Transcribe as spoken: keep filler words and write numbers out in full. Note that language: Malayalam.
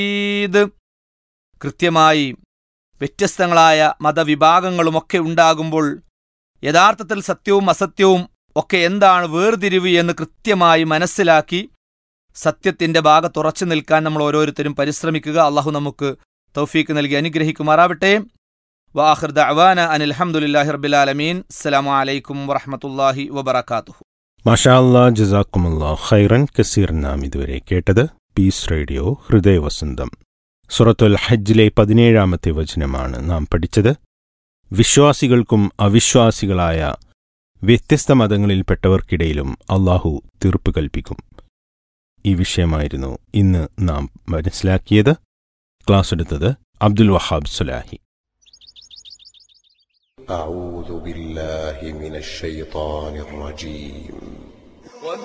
ഇത് കൃത്യമായി വ്യത്യസ്തങ്ങളായ മതവിഭാഗങ്ങളുമൊക്കെ ഉണ്ടാകുമ്പോൾ യഥാർത്ഥത്തിൽ സത്യവും അസത്യവും ഒക്കെ എന്താണ് വേർതിരിവ് എന്ന് കൃത്യമായി മനസ്സിലാക്കി സത്യത്തിൻ്റെ ഭാഗത്തുറച്ചു നിൽക്കാൻ നമ്മൾ ഓരോരുത്തരും പരിശ്രമിക്കുക. അള്ളാഹു നമുക്ക് തൗഫീക്ക് നൽകി അനുഗ്രഹിക്കുമാറാവട്ടെ. വആഖിർ ദഅവാന അനിൽ ഹംദുലില്ലാഹി റബ്ബിൽ ആലമീൻ. അസ്സലാമു അലൈക്കും വറഹ്മത്തുള്ളാഹി വബറകാതുഹു. മാഷാ അല്ലാഹ്, ജസാക്കുമുല്ലാഹ് ഖൈറൻ കസീർ. നാം ഇതുവരെ കേട്ടത് പീസ് റേഡിയോ ഹൃദയവസന്തം. സൂറത്തുൽ ഹജ്ജിലെ പതിനേഴാമത്തെ വചനമാണ് നാം പഠിച്ചത്. വിശ്വാസികൾക്കും അവിശ്വാസികളായ വ്യത്യസ്ത മതങ്ങളിൽപ്പെട്ടവർക്കിടയിലും അള്ളാഹു തീർപ്പ് കൽപ്പിക്കും. ഈ വിഷയമായിരുന്നു ഇന്ന് നാം മനസ്സിലാക്കിയത്. ക്ലാസ് എടുത്തത് അബ്ദുൽ വഹാബ് സുലാഹി. أعوذ بالله من الشيطان الرجيم